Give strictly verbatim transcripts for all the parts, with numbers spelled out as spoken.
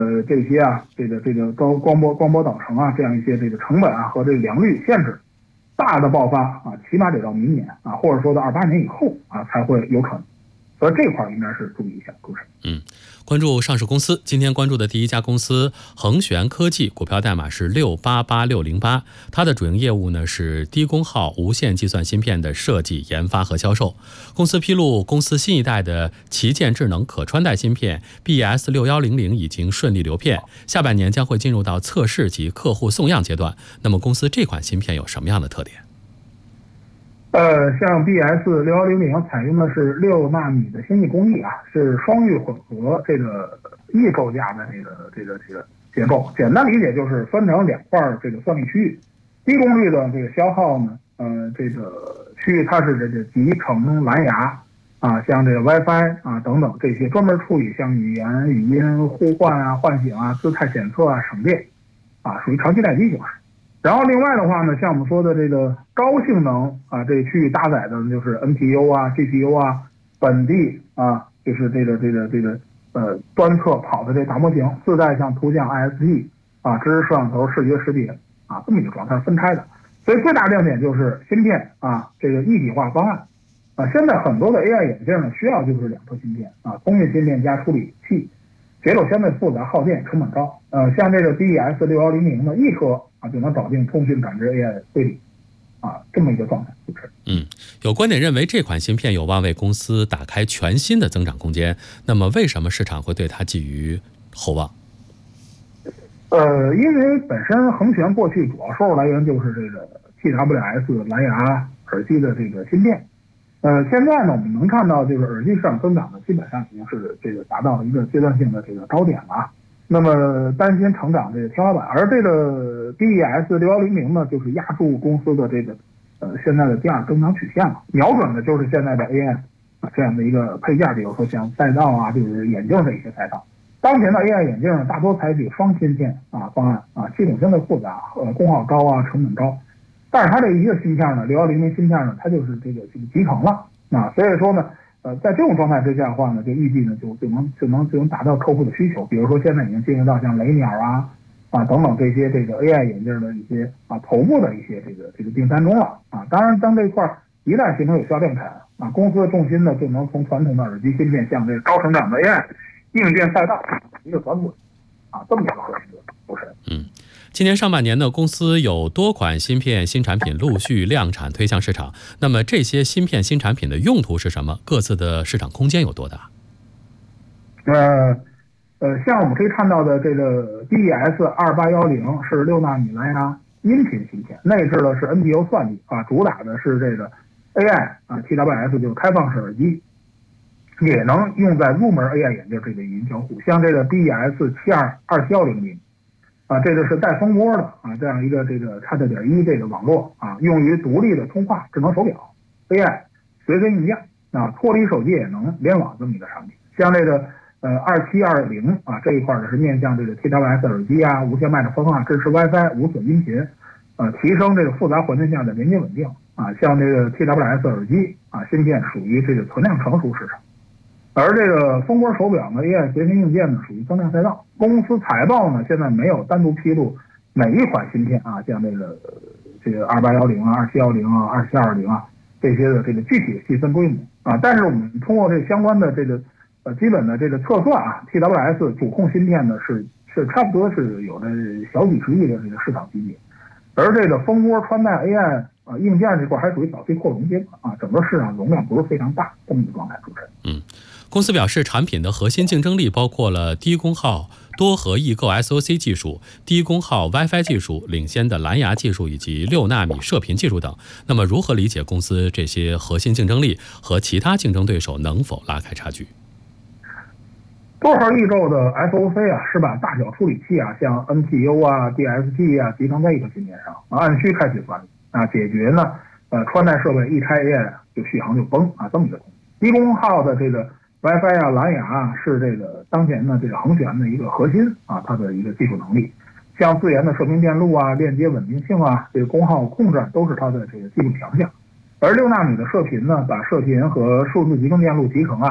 呃这些啊，这个这个高光波光波导程啊，这样一些这个成本啊和这个良率限制，大的爆发啊，起码得到明年啊，或者说到二八年以后啊才会有可能。所以这块应该是注意一下，主持人。 嗯，关注上市公司，今天关注的第一家公司恒玄科技，股票代码是六八八六零八，它的主营业务呢是低功耗无线计算芯片的设计、研发和销售。公司披露，公司新一代的旗舰智能可穿戴芯片 B S 六一零零已经顺利流片，下半年将会进入到测试及客户送样阶段。那么公司这款芯片有什么样的特点？ 呃，像 B S 六一零零采用的是六纳米的先进工艺啊，是双域混合这个异构架的这个这个这个结构。简单理解就是分成两块这个算力区域，低功率的这个消耗呢，呃，这个区域它是这个集成蓝牙啊，像这个 WiFi 啊等等这些专门处理像语言、语音呼唤啊、唤醒啊、姿态检测啊、省电啊，属于长期待机形式。然后另外的话呢，像我们说的这个高性能啊，这区域搭载的就是 N P U 啊、G P U 啊，本地啊，就是这个这个这个呃端侧跑的这大模型，自带像图像 I S P 啊、支持摄像头、视觉识别啊这么一个状态分拆的。所以最大亮点就是芯片啊这个一体化方案啊。现在很多的 A I 眼镜呢，需要就是两颗芯片啊，通讯芯片加处理器，结构相对复杂、耗电、成本高。呃，像这个 B S 六一零零呢，一颗啊就能搞定通讯感知 A I 推理，啊，这么一个状态，就是。 嗯，有观点认为这款芯片有望为公司打开全新的增长空间。那么，为什么市场会对它寄予厚望？ 呃，因为本身恒玄过去主要收入来源就是这个 T W S 蓝牙耳机的这个芯片。呃，现在呢，我们能看到这个耳机市场增长呢，基本上已经是这个达到了一个阶段性的这个高点了。那么担心成长这个天花板，而这个 B S 六一零零呢，就是压住公司的这个呃现在的第二增长曲线了，瞄准的就是现在的 A I 啊这样的一个配件，比如说像赛道啊，就是眼镜的一些赛道。当前的 A I 眼镜呢，大多采取双芯片啊方案啊，系统相对复杂，呃功耗高啊，成本高。但是它这一个芯片呢，六一零零芯片呢，它就是这个这个集成了啊，所以说呢。呃，在这种状态之下的话呢，就预计呢就就能就能就能达到客户的需求。比如说现在已经进入到像雷鸟啊啊等等这些这个 A I 眼镜的一些啊头部的一些这个这个订单中了啊。当然，当这块一旦形成有效量产啊，公司的重心呢就能从传统的耳机芯片向这个高成长的 A I 硬件赛道一个转轨啊，这么一个合适的不是？ 嗯。今年上半年呢，公司有多款芯片新产品陆续量产推向市场。那么这些芯片新产品的用途是什么？各自的市场空间有多大？ 呃呃，像我们可以看到的这个 B S 二八一零是六纳米蓝牙音频芯片，内置的是 N P U 算力啊，主打的是这个 A I 啊 T W S 就是开放式耳机，也能用在入门 A I 眼镜这个语音交互。像这个 B S 七二二七一零零。啊，这个是带蜂窝的啊，这样一个这个 X 点一这个网络啊，用于独立的通话、智能手表、A I 随身硬件啊，脱离手机也能联网这么一个产品。像这个呃二七二零啊这一块呢是面向这个 T W S 耳机啊、无线麦克风啊，支持 WiFi 无损音频，呃，提升这个复杂环境下的连接稳定啊。像这个 T W S 耳机啊芯片属于这个存量成熟市场。而这个蜂窝手表呢 ，A I 随身硬件呢属于增量赛道。公司财报呢现在没有单独披露每一款芯片啊，像这个这个二八一零啊、二七一零啊、二七二零啊这些的这个具体的细分规模啊。但是我们通过这相关的这个呃基本的这个测算啊 ，T W S 主控芯片呢是是差不多是有着小几十亿的这个市场级别，而这个蜂窝穿戴 A I 啊硬件这块还属于早期扩容阶段啊，整个市场容量不是非常大这么一个状态。主持人， 嗯。公司表示，产品的核心竞争力包括了低功耗多核异构 S O C 技术、低功耗 WiFi 技术、领先的蓝牙技术以及六纳米射频技术等。那么，如何理解公司这些核心竞争力和其他竞争对手能否拉开差距？ 多核异构的 S O C 啊，是把大小处理器啊，像 N P U 啊、D S P 啊，集成在一个芯片上，按需开启算力啊，解决呢呃穿戴设备一开 A I 就续航就崩啊这么一个东西。低功耗的这个WiFi 啊、蓝牙啊，是这个当前的这个恒玄的一个核心啊，它的一个技术能力。像自研的射频电路啊、链接稳定性啊、这个功耗控制都是它的这个技术强项。而六纳米的射频呢，把射频和数字集成电路集成啊，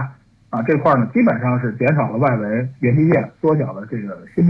啊，这块呢基本上是减少了外围元器件，缩小了这个芯片。